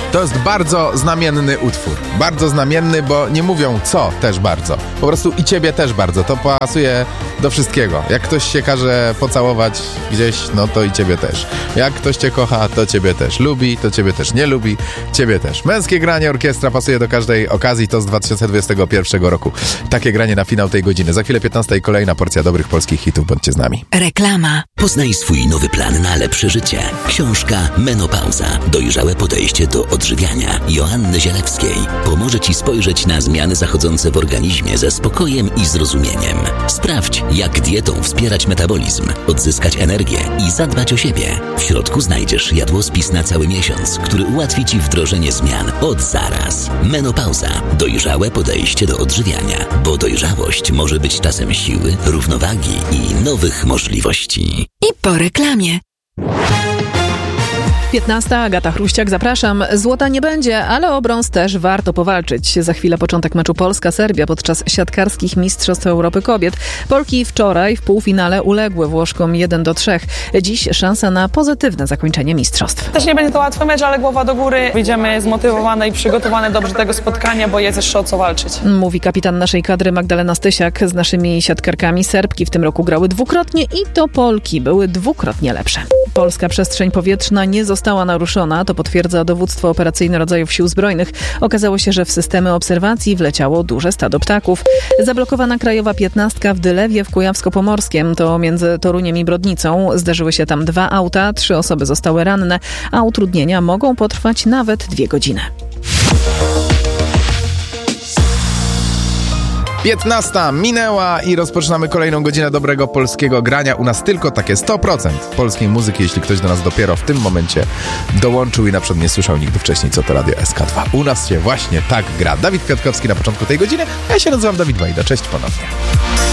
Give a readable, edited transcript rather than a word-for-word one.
To jest bardzo znamienny utwór. Bardzo znamienny, bo nie mówią co też bardzo. Po prostu i ciebie też bardzo. To pasuje do wszystkiego. Jak ktoś się każe pocałować gdzieś, no to i ciebie też. Jak ktoś cię kocha, to ciebie też lubi, to ciebie też nie lubi, ciebie też. Męskie granie orkiestra pasuje do każdej okazji. To z 2021 roku. Takie granie na finał tej godziny. Za chwilę 15 kolejna porcja dobrych polskich hitów. Bądźcie z nami. Reklama. Poznaj swój nowy plan na lepsze życie. Książka Menopauza. Dojrzałe podejście do odżywiania Joanny Zielewskiej pomoże Ci spojrzeć na zmiany zachodzące w organizmie ze spokojem i zrozumieniem. Sprawdź, jak dietą wspierać metabolizm, odzyskać energię i zadbać o siebie. W środku znajdziesz jadłospis na cały miesiąc, który ułatwi Ci wdrożenie zmian od zaraz. Menopauza. Dojrzałe podejście do odżywiania, bo dojrzałość może być czasem siły, równowagi i nowych możliwości. I po reklamie. 15. Agata Chruściak, zapraszam. Złota nie będzie, ale o brąz też warto powalczyć. Za chwilę początek meczu Polska-Serbia podczas siatkarskich Mistrzostw Europy Kobiet. Polki wczoraj w półfinale uległy Włoszkom 1-3. Dziś szansa na pozytywne zakończenie mistrzostw. Też nie będzie to łatwy mecz, ale głowa do góry. Wyjdziemy zmotywowane i przygotowane dobrze do tego spotkania, bo jest jeszcze o co walczyć. Mówi kapitan naszej kadry Magdalena Stysiak. Z naszymi siatkarkami Serbki w tym roku grały dwukrotnie i to Polki były dwukrotnie lepsze. Polska przestrzeń powietrzna nie została naruszona, to potwierdza dowództwo operacyjne rodzajów Sił Zbrojnych. Okazało się, że w systemy obserwacji wleciało duże stado ptaków. Zablokowana krajowa 15 w Dylewie w Kujawsko-Pomorskiem, to między Toruniem i Brodnicą. Zdarzyły się tam 2 auta, 3 osoby zostały ranne, a utrudnienia mogą potrwać nawet 2 godziny. 15 minęła i rozpoczynamy kolejną godzinę dobrego polskiego grania. U nas tylko takie 100% polskiej muzyki, jeśli ktoś do nas dopiero w tym momencie dołączył i na przykład nie słyszał nigdy wcześniej, co to Radio SK2. U nas się właśnie tak gra. Dawid Kwiatkowski na początku tej godziny, a ja się nazywam Dawid Wajda. Cześć ponownie.